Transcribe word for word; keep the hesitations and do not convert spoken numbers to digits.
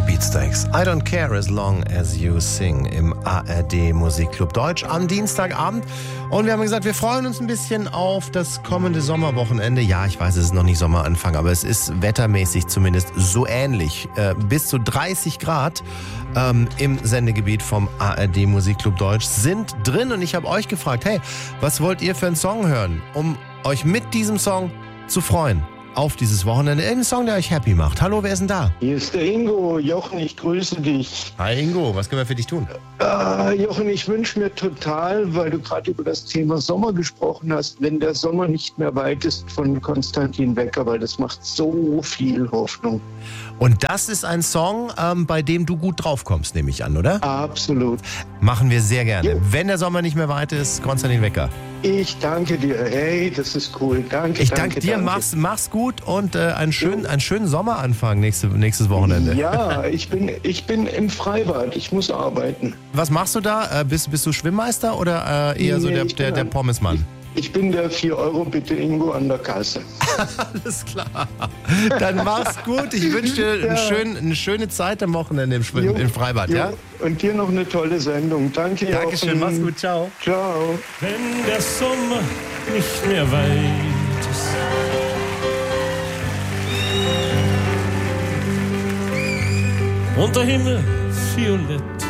Beatsteaks. I don't care as long as you sing im A R D Musikclub Deutsch am Dienstagabend. Und wir haben gesagt, wir freuen uns ein bisschen auf das kommende Sommerwochenende. Ja, ich weiß, es ist noch nicht Sommeranfang, aber es ist wettermäßig zumindest so ähnlich. Äh, bis zu dreißig Grad ähm, im Sendegebiet vom A R D Musikclub Deutsch sind drin. Und ich habe euch gefragt, hey, was wollt ihr für einen Song hören, um euch mit diesem Song zu freuen? Auf dieses Wochenende. Irgendein Song, der euch happy macht. Hallo, wer ist denn da? Hier ist der Ingo. Jochen, ich grüße dich. Hi Ingo, was können wir für dich tun? Äh, Jochen, ich wünsche mir total, weil du gerade über das Thema Sommer gesprochen hast, wenn der Sommer nicht mehr weit ist, von Konstantin Wecker, weil das macht so viel Hoffnung. Und das ist ein Song, ähm, bei dem du gut draufkommst, nehme ich an, oder? Absolut. Machen wir sehr gerne. Jo. Wenn der Sommer nicht mehr weit ist, Konstantin Wecker. Ich danke dir. Hey, das ist cool. Danke, Ich danke danke dir, danke. Mach's, mach's gut und äh, einen, schönen, einen schönen Sommeranfang nächste, nächstes Wochenende. Ja, ich bin, ich bin im Freibad. Ich muss arbeiten. Was machst du da? Äh, bist, bist du Schwimmmeister oder äh, eher so Nee, der, ich der, bin der ein- Pommesmann? Ich bin der vier Euro bitte Ingo an der Kasse. Alles klar. Dann mach's gut. Ich wünsche dir Ja. einen schönen, eine schöne Zeit am Wochenende im, Schwimmen, Jo, im Freibad. jo. Ja? Und dir noch eine tolle Sendung. Danke, Jochen. Dankeschön, mach's gut. Ciao. Ciao. Wenn der Sommer nicht mehr weit ist. Und der Himmel violett.